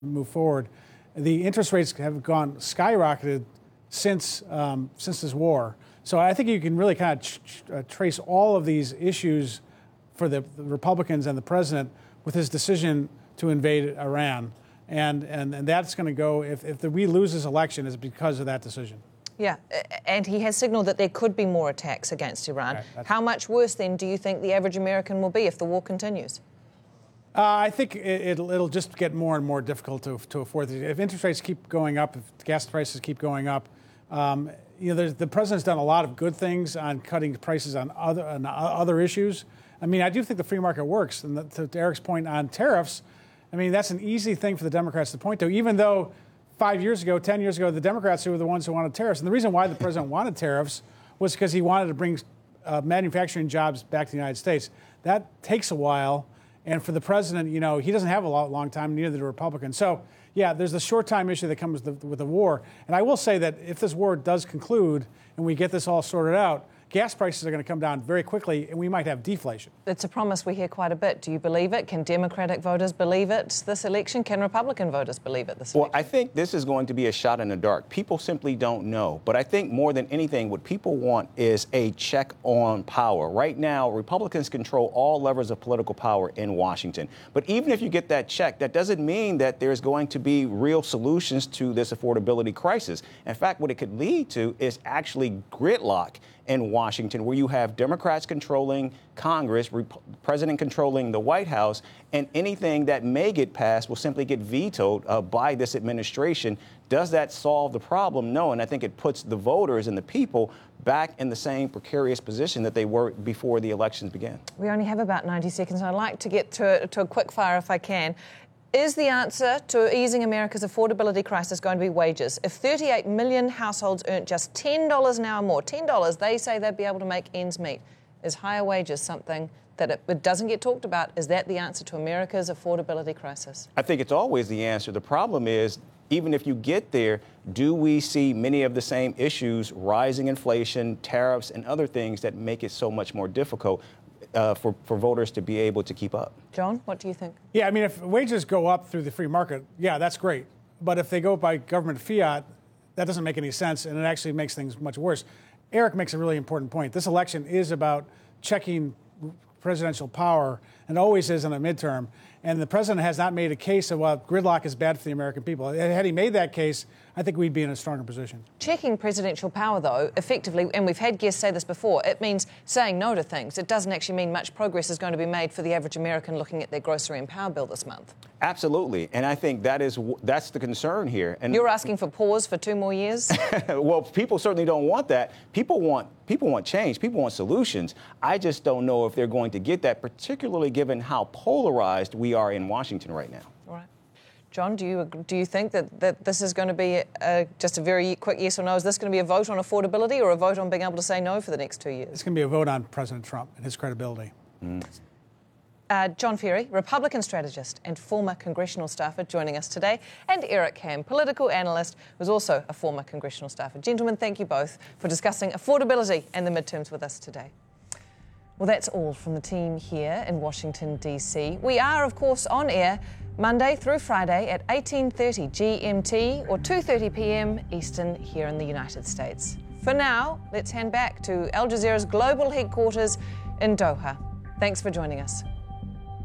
move forward. The interest rates have gone skyrocketed since this war. So I think you can really kind of trace all of these issues for the Republicans and the president with his decision to invade Iran. And that's going to go, if we lose this election, is because of that decision. Yeah, and he has signaled that there could be more attacks against Iran. Right, how much worse, then, do you think the average American will be if the war continues? I think it'll just get more and more difficult to afford these. If interest rates keep going up, if gas prices keep going up, the president's done a lot of good things on cutting prices on other issues. I mean, I do think the free market works. And to Eric's point on tariffs, I mean, that's an easy thing for the Democrats to point to, even though 5 years ago, 10 years ago, the Democrats were the ones who wanted tariffs. And the reason why the president wanted tariffs was because he wanted to bring manufacturing jobs back to the United States. That takes a while. And for the president, he doesn't have a long time, neither do the Republicans. So, yeah, there's the short time issue that comes with the war. And I will say that if this war does conclude and we get this all sorted out, gas prices are going to come down very quickly, and we might have deflation. It's a promise we hear quite a bit. Do you believe it? Can Democratic voters believe it this election? Can Republican voters believe it this election? Well, I think this is going to be a shot in the dark. People simply don't know. But I think more than anything, what people want is a check on power. Right now, Republicans control all levers of political power in Washington. But even if you get that check, that doesn't mean that there's going to be real solutions to this affordability crisis. In fact, what it could lead to is actually gridlock in Washington, where you have Democrats controlling Congress, President controlling the White House, and anything that may get passed will simply get vetoed by this administration. Does that solve the problem? No, and I think it puts the voters and the people back in the same precarious position that they were before the elections began. We only have about 90 seconds, and I'd like to get to a quick fire if I can. Is the answer to easing America's affordability crisis going to be wages? If 38 million households earn just $10 an hour more, $10, they say they'd be able to make ends meet. Is higher wages something that it doesn't get talked about? Is that the answer to America's affordability crisis? I think it's always the answer. The problem is, even if you get there, do we see many of the same issues, rising inflation, tariffs, and other things that make it so much more difficult for voters to be able to keep up? John, what do you think? Yeah, I mean, if wages go up through the free market, yeah, that's great. But if they go by government fiat, that doesn't make any sense, and it actually makes things much worse. Eric makes a really important point. This election is about checking presidential power, and always is in a midterm. And the president has not made a case of, well, gridlock is bad for the American people. Had he made that case, I think we'd be in a stronger position. Checking presidential power, though, effectively, and we've had guests say this before, it means saying no to things. It doesn't actually mean much progress is going to be made for the average American looking at their grocery and power bill this month. Absolutely. And I think that's the concern here. And you're asking for pause for 2 more years? Well, people certainly don't want that. People want change. People want solutions. I just don't know if they're going to get that, particularly given how polarized we are in Washington right now. All right. John, do you think that this is going to be just a very quick yes or no? Is this going to be a vote on affordability or a vote on being able to say no for the next 2 years? It's going to be a vote on President Trump and his credibility. John Ferry, Republican strategist and former congressional staffer, joining us today, and Eric Ham, political analyst, who's also a former congressional staffer. Gentlemen, thank you both for discussing affordability and the midterms with us today. Well, that's all from the team here in Washington, D.C. We are, of course, on air Monday through Friday at 18:30 GMT or 2:30 p.m. Eastern here in the United States. For now, let's hand back to Al Jazeera's global headquarters in Doha. Thanks for joining us.